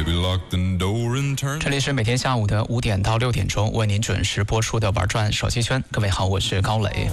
这里是每天下午的5点到6点钟为您准时播出的玩转手机圈。各位好，我是高磊。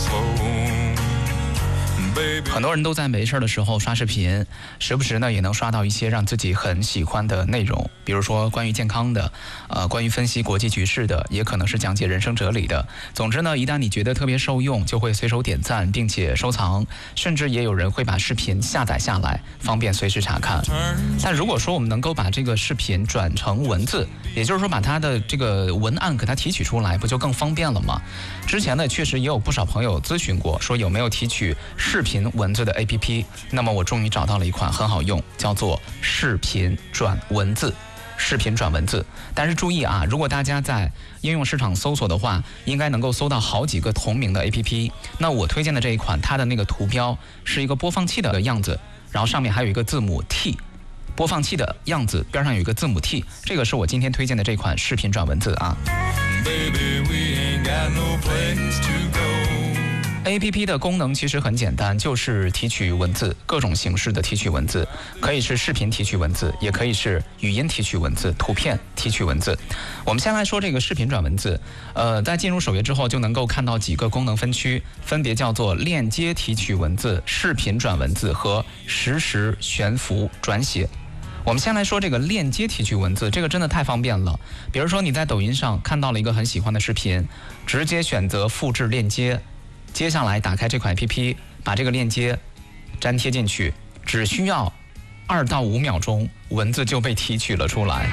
很多人都在没事的时候刷视频，时不时呢也能刷到一些让自己很喜欢的内容，比如说关于健康的，关于分析国际局势的，也可能是讲解人生哲理的。总之呢，一旦你觉得特别受用，就会随手点赞并且收藏，甚至也有人会把视频下载下来，方便随时查看。但如果说我们能够把这个视频转成文字，也就是说把它的这个文案给它提取出来，不就更方便了吗？之前呢，确实也有不少朋友咨询过，说有没有提取视频文字的 APP。那么我终于找到了一款很好用，叫做视频转文字。视频转文字，但是注意啊，如果大家在应用市场搜索的话，应该能够搜到好几个同名的 APP。那我推荐的这一款，它的那个图标是一个播放器的样子，然后上面还有一个字母 T。播放器的样子边上有一个字母 T， 这个是我今天推荐的这款视频转文字啊。APP 的功能其实很简单，就是提取文字，各种形式的提取文字，可以是视频提取文字，也可以是语音提取文字，图片提取文字。我们先来说这个视频转文字，在进入首页之后就能够看到几个功能分区，分别叫做链接提取文字、视频转文字和实时悬浮转写。我们先来说这个链接提取文字，这个真的太方便了。比如说你在抖音上看到了一个很喜欢的视频，直接选择复制链接，接下来打开这款 APP， 把这个链接粘贴进去，只需要2到5秒钟，文字就被提取了出来。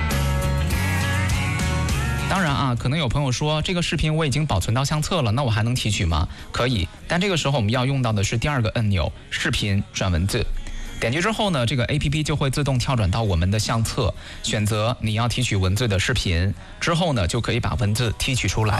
当然啊，可能有朋友说这个视频我已经保存到相册了，那我还能提取吗？可以，但这个时候我们要用到的是第2个按钮，视频转文字。点击之后呢，这个 APP 就会自动跳转到我们的相册，选择你要提取文字的视频，之后呢就可以把文字提取出来。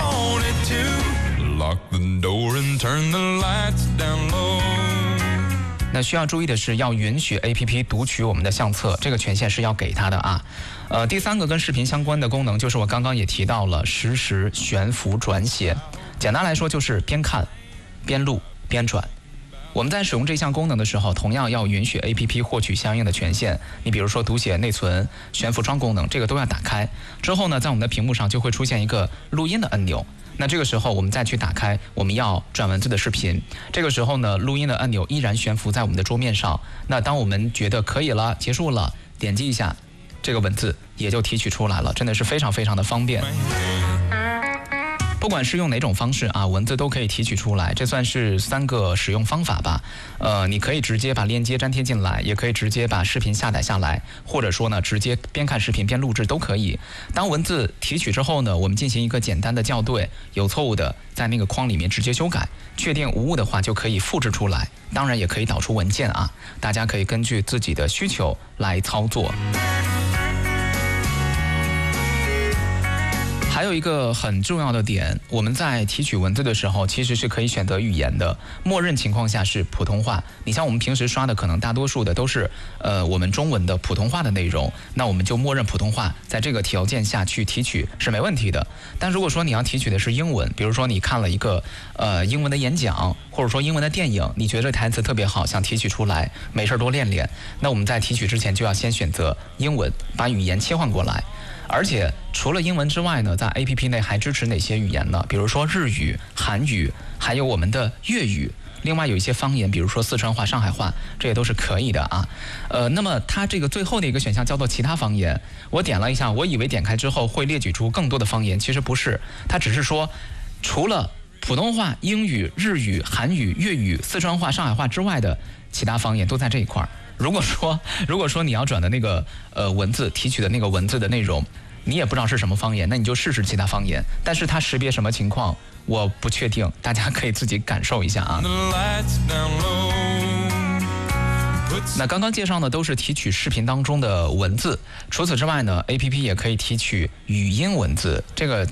那需要注意的是，要允许 APP 读取我们的相册，这个权限是要给它的啊。第3个跟视频相关的功能，就是我刚刚也提到了实时悬浮转写。简单来说，就是边看、边录、边转。我们在使用这项功能的时候，同样要允许 APP 获取相应的权限。你比如说读写、内存、悬浮窗功能，这个都要打开。之后呢，在我们的屏幕上就会出现一个录音的按钮。那这个时候我们再去打开我们要转文字的视频，这个时候呢，录音的按钮依然悬浮在我们的桌面上。那当我们觉得可以了，结束了，点击一下，这个文字也就提取出来了，真的是非常非常的方便。不管是用哪种方式啊，文字都可以提取出来，这算是3个使用方法吧。你可以直接把链接粘贴进来，也可以直接把视频下载下来，或者说呢，直接边看视频边录制都可以。当文字提取之后呢，我们进行一个简单的校对，有错误的在那个框里面直接修改，确定无误的话就可以复制出来。当然也可以导出文件啊，大家可以根据自己的需求来操作。还有一个很重要的点，我们在提取文字的时候，其实是可以选择语言的，默认情况下是普通话。你像我们平时刷的，可能大多数的都是我们中文的普通话的内容，那我们就默认普通话，在这个条件下去提取是没问题的。但如果说你要提取的是英文，比如说你看了一个英文的演讲，或者说英文的电影，你觉得这台词特别好，想提取出来，没事多练练。那我们在提取之前就要先选择英文，把语言切换过来。而且除了英文之外呢，在 APP 内还支持哪些语言呢？比如说日语、韩语，还有我们的粤语。另外有一些方言，比如说四川话、上海话，这也都是可以的啊。那么它这个最后的一个选项叫做其他方言，我点了一下，我以为点开之后会列举出更多的方言，其实不是，它只是说除了普通话、英语、日语、韩语、粤语、四川话、上海话之外的其他方言都在这一块。如果说你要转的那个文字提取的那个文字的内容，你也不知道是什么方言，那你就试试其他方言。但是它识别什么情况，我不确定，大家可以自己感受一下啊。那刚刚介绍的都是提取视频当中的文字，除此之外呢 ，APP 也可以提取语音文字，这个